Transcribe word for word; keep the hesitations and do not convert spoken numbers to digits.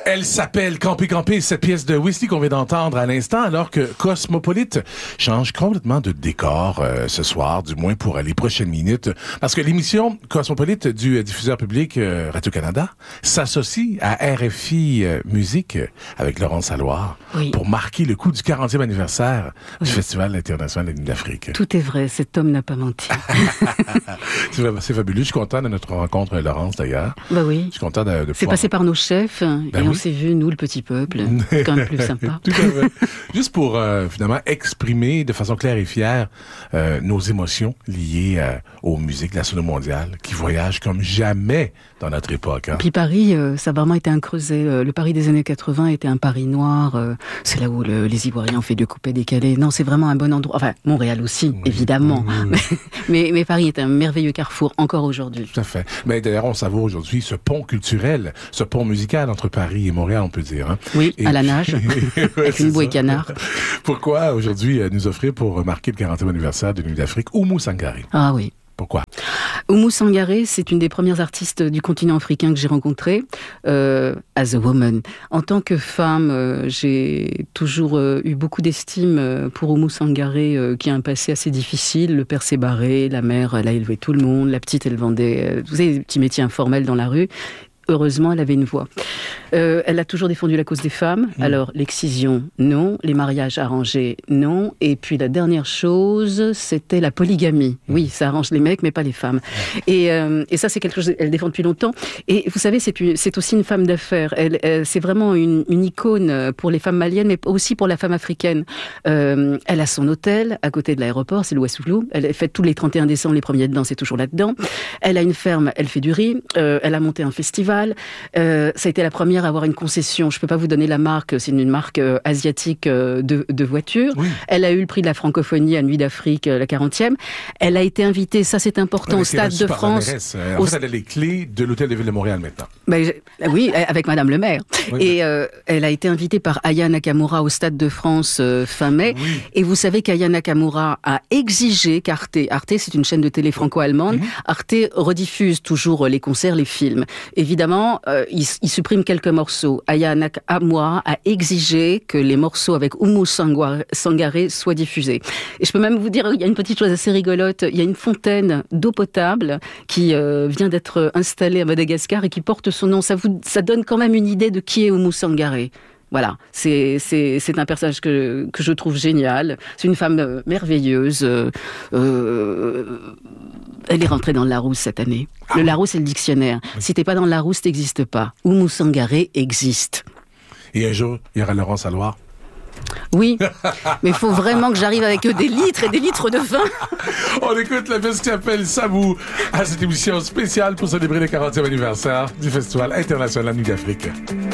Elle s'appelle Camper Camper, cette pièce de Whistler qu'on vient d'entendre à l'instant, alors que Cosmopolite change complètement de décor euh, ce soir, du moins pour les prochaines minutes, parce que l'émission Cosmopolite du diffuseur public euh, Radio-Canada s'associe à R F I euh, Musique euh, avec Laurence Saloir oui. pour marquer le coup du quarantième anniversaire oui. du Festival international de la nuit d'Afrique. Tout est vrai, cet homme n'a pas menti. c'est, c'est fabuleux, je suis content de notre rencontre, Laurence, d'ailleurs. Bah oui. Je suis content de, de C'est pouvoir... passé par nos chefs, ben et oui. on s'est vu, nous, le petit peuple. C'est quand même plus sympa. Tout à fait. Juste pour, euh, finalement, exprimer de façon claire et fière euh, nos émotions liées euh, aux musiques de la sono mondiale qui voyagent comme jamais dans notre époque. Hein. Puis Paris, euh, ça a vraiment été un creuset. Euh, le Paris des années quatre-vingts était un Paris noir. Euh, c'est là où le, les Ivoiriens ont fait du coupé-décalé. Non, c'est vraiment un bon endroit. Enfin, Montréal aussi, oui, évidemment. Oui, oui, oui. mais, mais Paris est un merveilleux carrefour, encore aujourd'hui. Tout à fait. Mais d'ailleurs, on savoure aujourd'hui ce pont culturel, ce pont musical entre Paris et Montréal, on peut dire. Hein. Oui, et à la nage, avec une bouée canard. Pourquoi aujourd'hui nous offrir pour marquer le quarantième anniversaire de Nuit d'Afrique Oumou Sangaré? Ah oui. Pourquoi? Oumou Sangaré, c'est une des premières artistes du continent africain que j'ai rencontrée, euh, as a woman. En tant que femme, euh, j'ai toujours euh, eu beaucoup d'estime pour Oumou Sangaré, euh, qui a un passé assez difficile. Le père s'est barré, la mère, elle a élevé tout le monde, la petite, elle vendait, euh, vous savez, des petits métiers informels dans la rue. Heureusement, elle avait une voix. Euh, elle a toujours défendu la cause des femmes. Mmh. Alors, l'excision, non. Les mariages arrangés, non. Et puis, la dernière chose, c'était la polygamie. Mmh. Oui, ça arrange les mecs, mais pas les femmes. Mmh. Et, euh, et ça, c'est quelque chose qu'elle défend depuis longtemps. Et vous savez, c'est, une, c'est aussi une femme d'affaires. Elle, elle, c'est vraiment une, une icône pour les femmes maliennes, mais aussi pour la femme africaine. Euh, elle a son hôtel à côté de l'aéroport, c'est l'Ouest-Soulou. Elle fait tous les trente et un décembre, les premiers dedans, c'est toujours là-dedans. Elle a une ferme, elle fait du riz. Euh, elle a monté un festival. Euh, ça a été la première à avoir une concession. Je ne peux pas vous donner la marque, c'est une marque euh, asiatique euh, de, de voitures. Oui. Elle a eu le prix de la francophonie à Nuit d'Afrique, euh, la quarantième. Elle a été invitée, ça c'est important, au Stade de France. En fait, elle a les clés de l'Hôtel de Ville de Montréal maintenant. Ben, oui, avec Madame le maire. Oui, et euh, elle a été invitée par Aya Nakamura au Stade de France euh, fin mai. Oui. Et vous savez qu'Aya Nakamura a exigé qu'Arte, Arte c'est une chaîne de télé franco-allemande, mm-hmm. Arte rediffuse toujours les concerts, les films. Évidemment, Euh, il, il supprime quelques morceaux. Aya Nakamura a exigé que les morceaux avec Oumou Sangaré soient diffusés. Et je peux même vous dire, il y a une petite chose assez rigolote. Il y a une fontaine d'eau potable qui euh, vient d'être installée à Madagascar et qui porte son nom. Ça, vous, ça donne quand même une idée de qui est Oumou Sangaré. Voilà, c'est, c'est, c'est un personnage que, que je trouve génial. C'est une femme euh, merveilleuse. Euh, euh, elle est rentrée dans le Larousse cette année. Ah. Le Larousse, c'est le dictionnaire. Oui. Si t'es pas dans le Larousse, t'existes pas. Oumou Sangaré existe. Et un jour, il y aura Laurence Saloir. Oui, mais il faut vraiment que j'arrive avec des litres et des litres de vin. On écoute la pièce qui s'appelle Sabou à cette émission spéciale pour célébrer le quarantième anniversaire du Festival international Nuit d'Afrique.